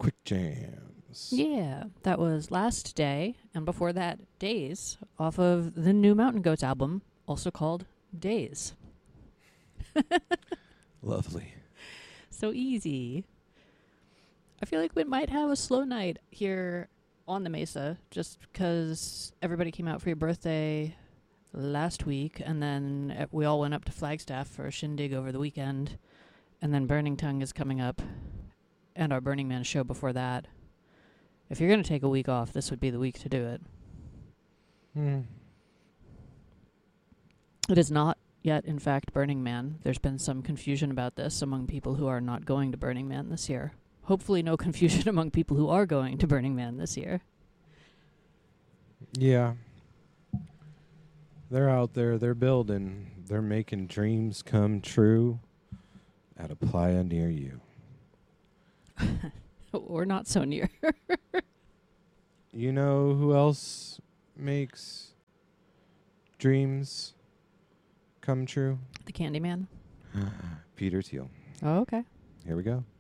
Quick Jams. Yeah, that was Last Day, and before that, Days, off of the new Mountain Goats album, also called Days. Lovely. So easy. I feel like we might have a slow night here on the Mesa, just because everybody came out for your birthday last week, and then we all went up to Flagstaff for a shindig over the weekend, and then Burning Tongue is coming up, and our Burning Man show before that. If you're going to take a week off, this would be the week to do it. It is not yet, in fact, Burning Man. There's been some confusion about this among people who are not going to Burning Man this year. Hopefully no confusion among people who are going to Burning Man this year. Yeah. They're out there. They're building. They're making dreams come true at a playa near you. Or not so near. You know who else makes dreams come true? The Candyman. Peter Thiel. Oh, okay. Here we go.